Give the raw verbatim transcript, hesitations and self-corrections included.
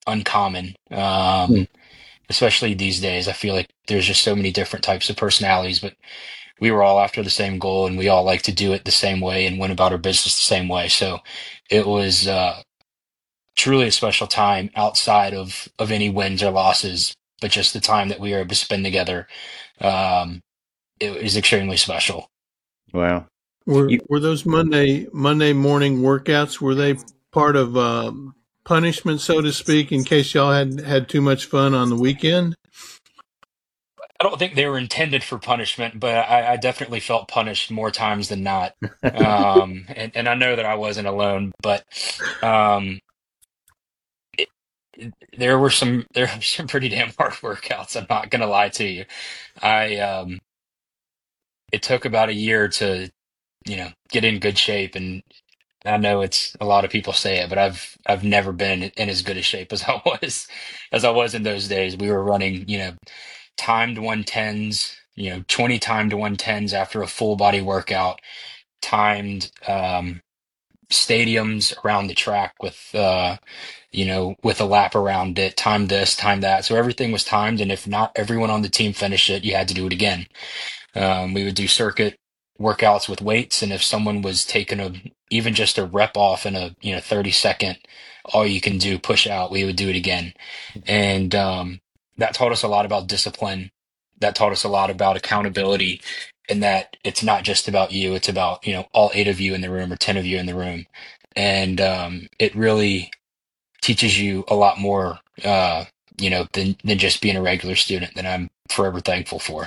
uncommon. Um, Hmm. especially these days. I feel like there's just so many different types of personalities, but we were all after the same goal and we all like to do it the same way and went about our business the same way. So it was uh, truly a special time outside of of any wins or losses, but just the time that we were able to spend together. Um, it was extremely special. Wow. Were You, were those Monday Monday morning workouts? Were they part of um, punishment, so to speak, in case y'all had had too much fun on the weekend? I don't think they were intended for punishment, but I, I definitely felt punished more times than not. Um, and, and I know that I wasn't alone, but um, it, there were some there were some pretty damn hard workouts. I'm not gonna lie to you. I um, it took about a year to you know get in good shape, and I know it's a lot of people say it, but I've I've never been in as good a shape as I was as I was in those days. We were running, you know, timed one tens, you know, twenty timed one tens after a full body workout, timed um, stadiums around the track with, uh, you know, with a lap around it, timed this, timed that. So everything was timed. And if not everyone on the team finished it, you had to do it again. Um, we would do circuit workouts with weights. And if someone was taking a, even just a rep off in a, you know, thirty second, all you can do push out, we would do it again. And um, that taught us a lot about discipline. That taught us a lot about accountability, and that it's not just about you. It's about, you know, all eight of you in the room or ten of you in the room. And um, it really teaches you a lot more, uh, you know, than, than just being a regular student that I'm forever thankful for.